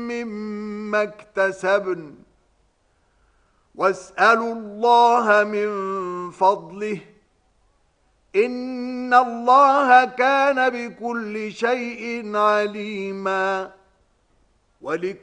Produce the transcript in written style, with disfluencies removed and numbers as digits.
مما اكتسبن واسألوا الله من فضله إن الله كان بكل شيء عليما.